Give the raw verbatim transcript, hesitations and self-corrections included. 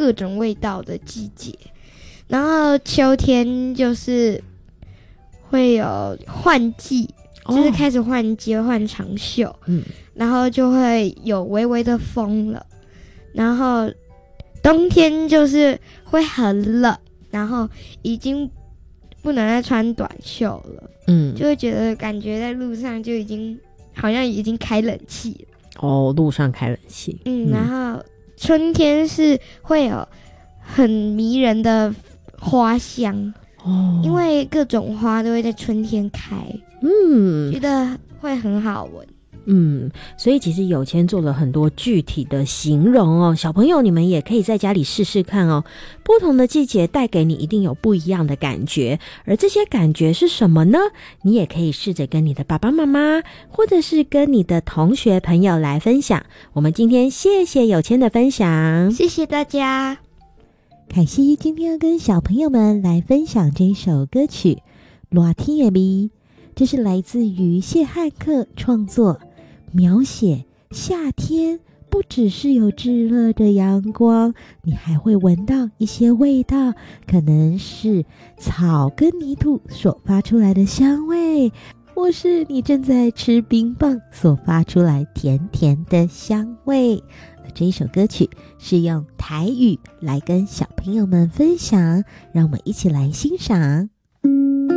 各种味道的季节。然后秋天就是会有换季，哦、就是开始换季换长袖，嗯，然后就会有微微的风了。然后冬天就是会很冷，然后已经不能再穿短袖了，嗯，就会觉得感觉在路上就已经好像已经开冷气了。 哦，路上开冷气。 嗯，然后春天是会有很迷人的花香哦，因为各种花都会在春天开，嗯，觉得会很好闻。 嗯，所以其实有谦做了很多具体的形容哦，小朋友你们也可以在家里试试看哦。不同的季节带给你一定有不一样的感觉，而这些感觉是什么呢？你也可以试着跟你的爸爸妈妈，或者是跟你的同学朋友来分享。我们今天谢谢有谦的分享， 谢谢大家。 凯西今天要跟小朋友们来分享这一首歌曲《热天的味》，这是来自于谢汉克创作，描写夏天不只是有炙热的阳光，你还会闻到一些味道，可能是草跟泥土所发出来的香味，或是你正在吃冰棒所发出来甜甜的香味。这一首歌曲是用台语来跟小朋友们分享，让我们一起来欣赏。